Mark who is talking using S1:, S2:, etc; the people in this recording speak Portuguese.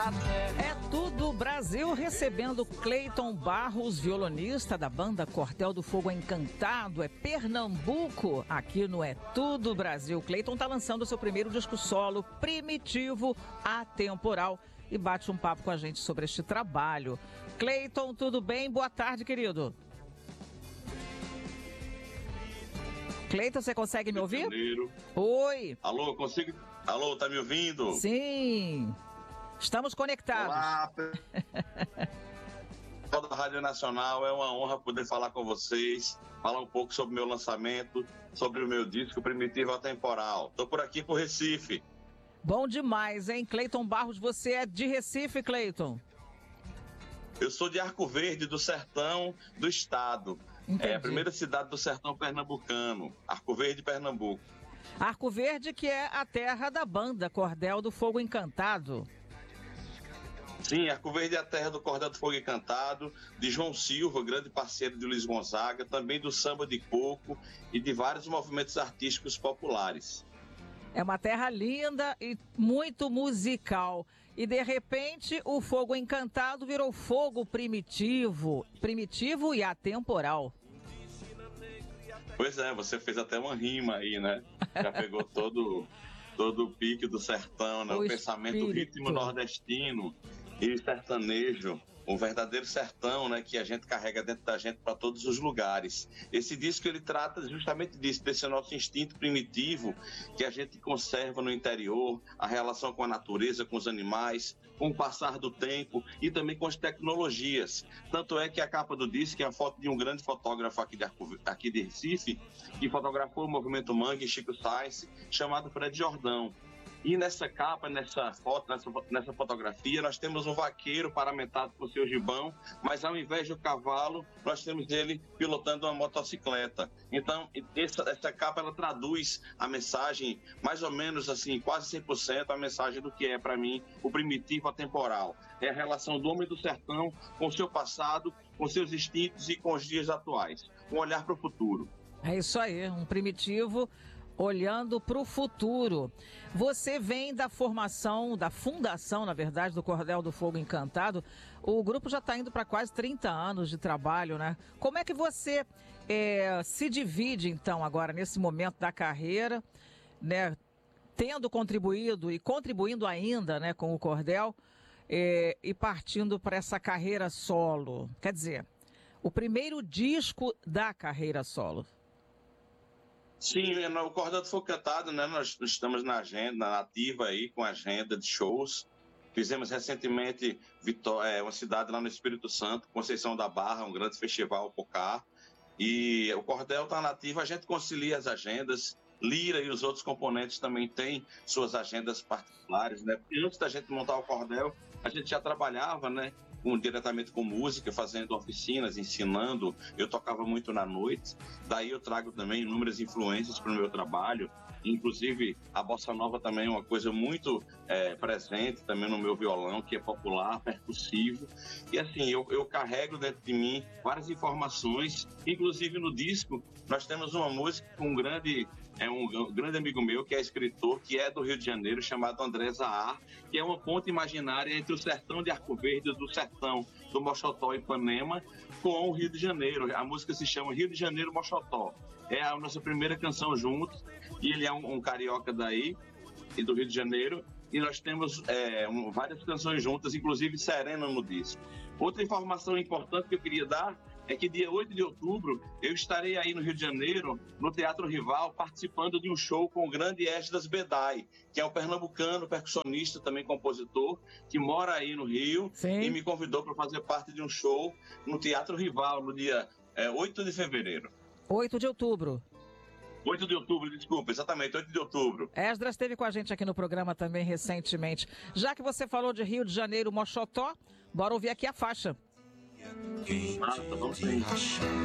S1: É tudo Brasil recebendo Cleiton Barros, violonista da banda Cordel do Fogo Encantado. É Pernambuco, aqui no É Tudo Brasil. Cleiton está lançando o seu primeiro disco solo, Primitivo, Atemporal, e bate um papo com a gente sobre este trabalho. Cleiton, tudo bem? Boa tarde, querido. Cleiton, você consegue me ouvir? Oi.
S2: Alô, consigo? Alô, tá me ouvindo?
S1: Sim. Estamos conectados.
S2: Olá, pessoal da Rádio Nacional, é uma honra poder falar com vocês, falar um pouco sobre o meu lançamento, sobre o meu disco Primitivo Atemporal. Estou por aqui pro Recife.
S1: Bom demais, hein? Cleiton Barros, você é de Recife, Cleiton?
S2: Eu sou de Arco Verde, do sertão do estado.
S1: Entendi.
S2: É a primeira cidade do sertão pernambucano, Arco Verde, Pernambuco.
S1: Arco Verde, que é a terra da banda Cordel do Fogo Encantado.
S2: Sim, Arco Verde é a terra do Cordel do Fogo Encantado, de João Silva, grande parceiro de Luiz Gonzaga, também do samba de coco e de vários movimentos artísticos populares.
S1: É uma terra linda e muito musical. E, de repente, o Fogo Encantado virou fogo primitivo e atemporal.
S2: Pois é, você fez até uma rima aí, né? Já pegou todo o pique do sertão, né? O pensamento, o ritmo nordestino e sertanejo, um verdadeiro sertão, né, que a gente carrega dentro da gente para todos os lugares. Esse disco, ele trata justamente disso, desse nosso instinto primitivo que a gente conserva no interior, a relação com a natureza, com os animais, com o passar do tempo e também com as tecnologias. Tanto é que a capa do disco é a foto de um grande fotógrafo aqui de Recife, que fotografou o movimento Mangue, Chico Sainz, chamado Fred Jordão. E nessa capa, nessa foto, nessa fotografia, nós temos um vaqueiro paramentado com seu gibão, mas ao invés do cavalo, nós temos ele pilotando uma motocicleta. Então, essa capa, ela traduz a mensagem, mais ou menos assim, quase 100%, a mensagem do que é, para mim, o primitivo atemporal. É a relação do homem do sertão com o seu passado, com seus instintos e com os dias atuais. Um olhar para o futuro.
S1: É isso aí, um primitivo olhando para o futuro. Você vem da fundação, na verdade, do Cordel do Fogo Encantado. O grupo já está indo para quase 30 anos de trabalho, né? Como é que você se divide, então, agora, nesse momento da carreira, né? Tendo contribuído e contribuindo ainda, né, com o Cordel, e partindo para essa carreira solo. Quer dizer, o primeiro disco da carreira solo.
S2: Sim, o Cordel do Fogo Encantado, né? Nós estamos na agenda, na ativa aí, com agenda de shows. Fizemos recentemente uma cidade lá no Espírito Santo, Conceição da Barra, um grande festival Pocá. E o Cordel está na ativa, a gente concilia as agendas. Lira e os outros componentes também têm suas agendas particulares, né? Porque antes da gente montar o Cordel, a gente já trabalhava, né, diretamente com música, fazendo oficinas, ensinando. Eu tocava muito na noite, daí eu trago também inúmeras influências para o meu trabalho, inclusive a bossa nova também é uma coisa muito presente também no meu violão, que é popular, percussivo, e assim, eu carrego dentro de mim várias informações, inclusive no disco nós temos uma música com um grande amigo meu, que é escritor, que é do Rio de Janeiro, chamado André Zahar, que é uma ponte imaginária entre o sertão de Arco Verde, do sertão do Moxotó e Ipanema, com o Rio de Janeiro. A música se chama Rio de Janeiro Moxotó. É a nossa primeira canção juntos, e ele é um carioca daí, e do Rio de Janeiro, e nós temos várias canções juntas, inclusive Serena no disco. Outra informação importante que eu queria dar é que dia 8 de outubro eu estarei aí no Rio de Janeiro, no Teatro Rival, participando de um show com o grande Esdras Bedai, que é um pernambucano, percussionista, também compositor, que mora aí no Rio. Sim. E me convidou para fazer parte de um show no Teatro Rival, no dia 8 de fevereiro.
S1: 8 de outubro.
S2: 8 de outubro, desculpa, exatamente, 8 de outubro.
S1: Esdras esteve com a gente aqui no programa também recentemente. Já que você falou de Rio de Janeiro, Moxotó, bora ouvir aqui a faixa.
S2: Vamos sim.